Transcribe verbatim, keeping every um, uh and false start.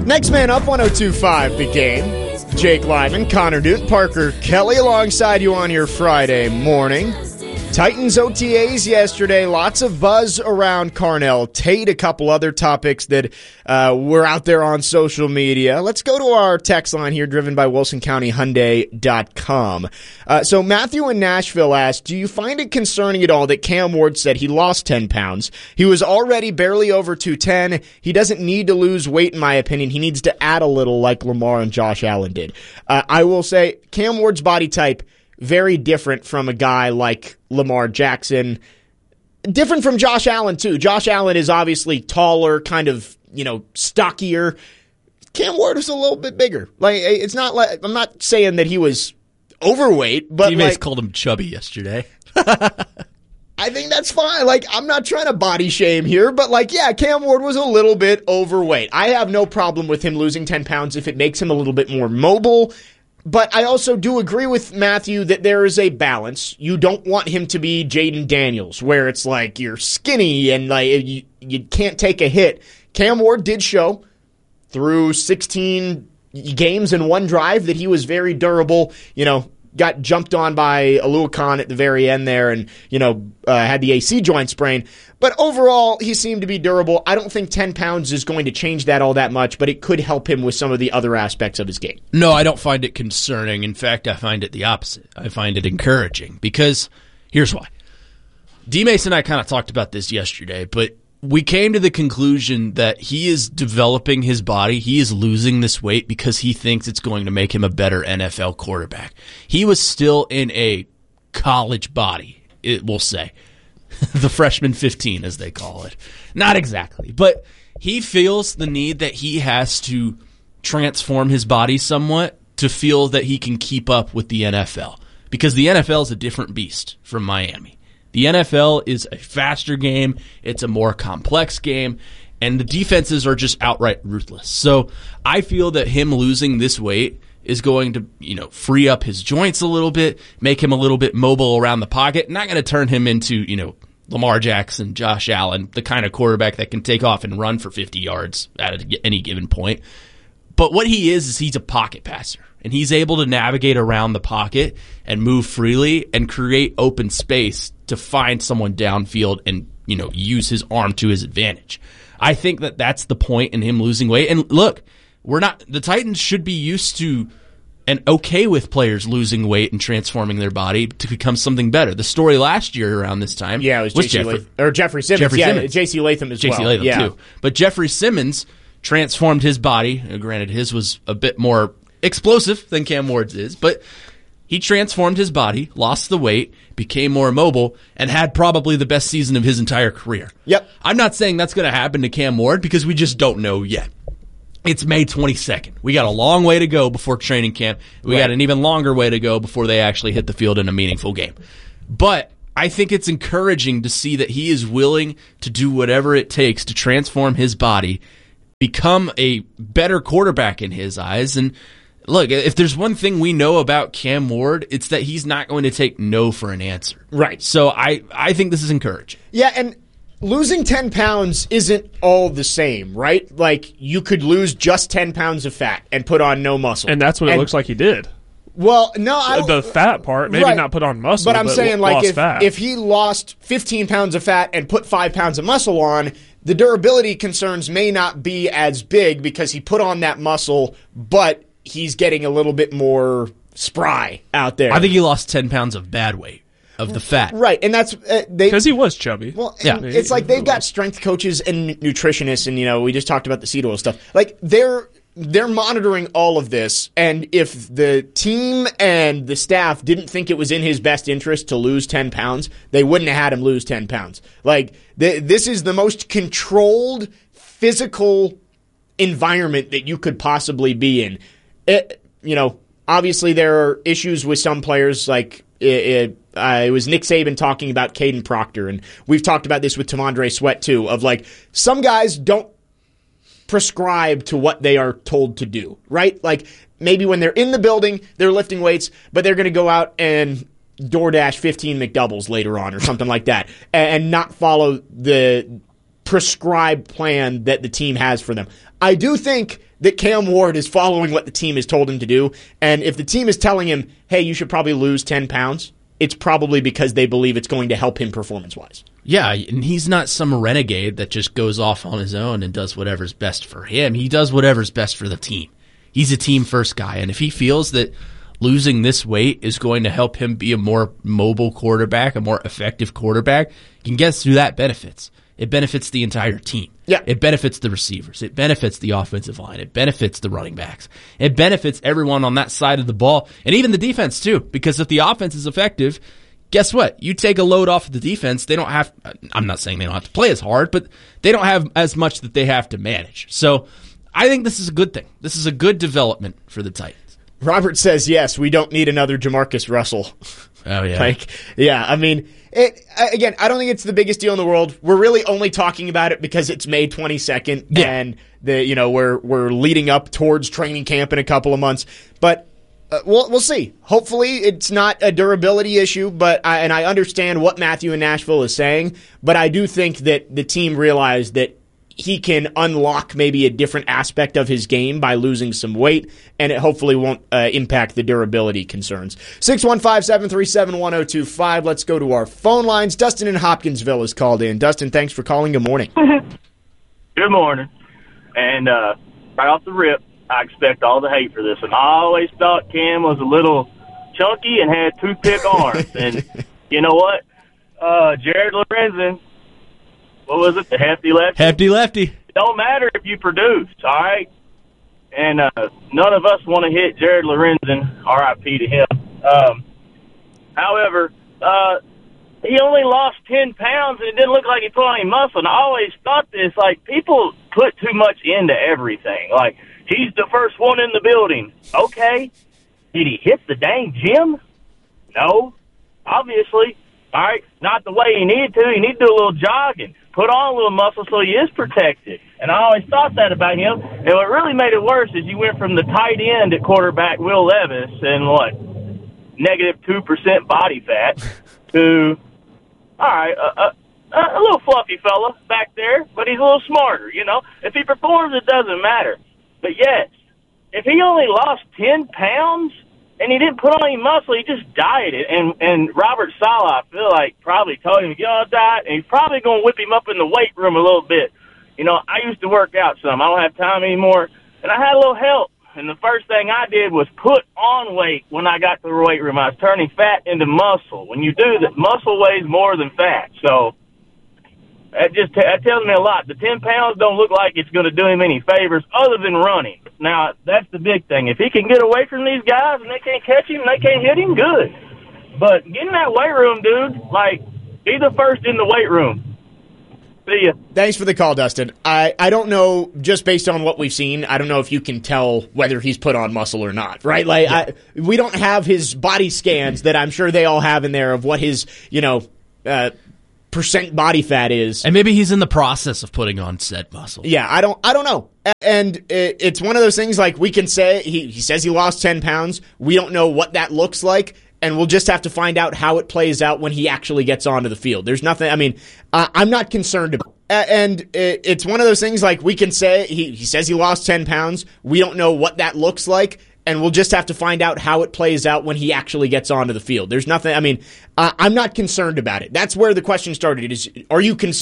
Next man up, one oh two point five The Game. Jake Lyman, Connor Newton, Parker Kelly alongside you on your Friday morning. Titans O T As yesterday, lots of buzz around Carnell Tate, a couple other topics that uh, were out there on social media. Let's go to our text line here, driven by Wilson County Hyundai dot com. Uh, so Matthew in Nashville asked, do you find it concerning at all that Cam Ward said he lost ten pounds? He was already barely over two ten. He doesn't need to lose weight, in my opinion. He needs to add a little like Lamar and Josh Allen did. Uh, I will say Cam Ward's body type, very different from a guy like Lamar Jackson. Different from Josh Allen, too. Josh Allen is obviously taller, kind of, you know, stockier. Cam Ward is a little bit bigger. Like, it's not like, I'm not saying that he was overweight, but Teammates like, called him chubby yesterday. I think that's fine. Like, I'm not trying to body shame here, but like, yeah, Cam Ward was a little bit overweight. I have no problem with him losing ten pounds if it makes him a little bit more mobile. But I also do agree with Matthew that there is a balance. You don't want him to be Jaden Daniels, where it's like you're skinny and like you, you can't take a hit. Cam Ward did show through sixteen games in one drive that he was very durable. You know, got jumped on by Alua Khan at the very end there and, you know, uh, had the A C joint sprain. But overall, he seemed to be durable. I don't think ten pounds is going to change that all that much, but it could help him with some of the other aspects of his game. No, I don't find it concerning. In fact, I find it the opposite. I find it encouraging because here's why. D-Mace and I kind of talked about this yesterday, but we came to the conclusion that he is developing his body. He is losing this weight because he thinks it's going to make him a better N F L quarterback. He was still in a college body, it will say. The freshman fifteen, as they call it. Not exactly, but he feels the need that he has to transform his body somewhat to feel that he can keep up with the N F L. Because the N F L is a different beast from Miami. The N F L is a faster game, it's a more complex game, and the defenses are just outright ruthless. So I feel that him losing this weight is going to, you know, free up his joints a little bit, make him a little bit mobile around the pocket, not going to turn him into, you know, Lamar Jackson, Josh Allen, the kind of quarterback that can take off and run for fifty yards at any given point. But what he is, is he's a pocket passer, and he's able to navigate around the pocket and move freely and create open space to find someone downfield and, you know, use his arm to his advantage. I think that that's the point in him losing weight. And look, we're not, the Titans should be used to and okay with players losing weight and transforming their body to become something better. The story last year around this time yeah, it was, was Jeffrey, Jeffrey, or Jeffrey Simmons. Jeffrey yeah, Simmons. J C Latham as J C well. Latham yeah. too. But Jeffrey Simmons transformed his body. Granted, his was a bit more explosive than Cam Ward's is, but he transformed his body, lost the weight, became more mobile, and had probably the best season of his entire career. Yep. I'm not saying that's going to happen to Cam Ward because we just don't know yet. It's May twenty-second. We got a long way to go before training camp. We right. got an even longer way to go before they actually hit the field in a meaningful game. But I think it's encouraging to see that he is willing to do whatever it takes to transform his body, become a better quarterback in his eyes. And look, if there's one thing we know about Cam Ward, it's that he's not going to take no for an answer. Right. So I, I think this is encouraging. Yeah, and losing ten pounds isn't all the same, right? Like, you could lose just ten pounds of fat and put on no muscle. And that's what and, it looks like he did. Well, no, I don't, the fat part, maybe right. not put on muscle, but I'm but saying, like, lost if, fat. if he lost fifteen pounds of fat and put five pounds of muscle on, the durability concerns may not be as big because he put on that muscle, but he's getting a little bit more spry out there. I think he lost ten pounds of bad weight. Of the fat. Right, and that's uh, they because he was chubby. Well, yeah. It's like they've got strength coaches and nutritionists, and, you know, we just talked about the seed oil stuff. Like, they're they're monitoring all of this, and if the team and the staff didn't think it was in his best interest to lose ten pounds, they wouldn't have had him lose ten pounds. Like, th- this is the most controlled physical environment that you could possibly be in. It, you know, obviously there are issues with some players, like it, it Uh, it was Nick Saban talking about Caden Proctor, and we've talked about this with T'Vondre Sweat too, of like, some guys don't prescribe to what they are told to do, right? Like, maybe when they're in the building, they're lifting weights, but they're going to go out and DoorDash fifteen McDoubles later on or something like that, and not follow the prescribed plan that the team has for them. I do think that Cam Ward is following what the team has told him to do, and if the team is telling him, hey, you should probably lose ten pounds, it's probably because they believe it's going to help him performance-wise. Yeah, and he's not some renegade that just goes off on his own and does whatever's best for him. He does whatever's best for the team. He's a team-first guy, and if he feels that losing this weight is going to help him be a more mobile quarterback, a more effective quarterback, you can guess who that benefits. It benefits the entire team. Yeah. It benefits the receivers. It benefits the offensive line. It benefits the running backs. It benefits everyone on that side of the ball, and even the defense too, because if the offense is effective, guess what? You take a load off of the defense, they don't have, I'm not saying they don't have to play as hard, but they don't have as much that they have to manage. So I think this is a good thing. This is a good development for the Titans. Robert says, yes, we don't need another Jamarcus Russell. Oh, yeah. Like, yeah, I mean, it, again, I don't think it's the biggest deal in the world. We're really only talking about it because it's May twenty-second, yeah. and the you know we're we're leading up towards training camp in a couple of months. But uh, we'll we'll see. Hopefully, it's not a durability issue. But I, and I understand what Matthew in Nashville is saying, but I do think that the team realized that he can unlock maybe a different aspect of his game by losing some weight, and it hopefully won't uh, impact the durability concerns. six one five, seven three seven, one oh two five. Let's go to our phone lines. Dustin in Hopkinsville is called in. Dustin, thanks for calling. Good morning. Good morning. And uh, right off the rip, I expect all the hate for this. And I always thought Cam was a little chunky and had toothpick arms. And you know what? Uh, Jared Lorenzen, what was it, the hefty lefty? Hefty lefty. It don't matter if you produce, all right? And uh, none of us want to hit Jared Lorenzen, R I P to him. Um, however, uh, he only lost ten pounds, and it didn't look like he put on any muscle. And I always thought this, like, people put too much into everything. Like, he's the first one in the building. Okay. Did he hit the dang gym? No. Obviously. All right, not the way he needed to. He needed to do a little jogging, put on a little muscle so he is protected. And I always thought that about him. And what really made it worse is you went from the tight end at quarterback, Will Levis, and what, negative two percent body fat, to, all right, a, a, a little fluffy fella back there, but he's a little smarter, you know. If he performs, it doesn't matter. But, yes, if he only lost ten pounds, and he didn't put on any muscle, he just dieted. And and Robert Saleh, I feel like, probably told him to get on a diet, and he's probably going to whip him up in the weight room a little bit. You know, I used to work out some. I don't have time anymore. And I had a little help. And the first thing I did was put on weight when I got to the weight room. I was turning fat into muscle. When you do that, muscle weighs more than fat. So that just t- that tells me a lot. The ten pounds don't look like it's going to do him any favors other than running. Now, that's the big thing. If he can get away from these guys and they can't catch him and they can't hit him, good. But get in that weight room, dude. Like, be the first in the weight room. See ya. Thanks for the call, Dustin. I, I don't know, just based on what we've seen, I don't know if you can tell whether he's put on muscle or not, right? Like, yeah. I, we don't have his body scans that I'm sure they all have in there of what his, you know, uh, percent body fat is. And maybe he's in the process of putting on said muscle. Yeah, I don't I don't know. And it, it's one of those things, like, we can say, he, he says he lost ten pounds. We don't know what that looks like, and we'll just have to find out how it plays out when he actually gets onto the field. There's nothing, I mean, uh, I'm not concerned about it. And it, it's one of those things, like, we can say, he, he says he lost ten pounds. We don't know what that looks like, and we'll just have to find out how it plays out when he actually gets onto the field. There's nothing, I mean, uh, I'm not concerned about it. That's where the question started. Is, are you concerned?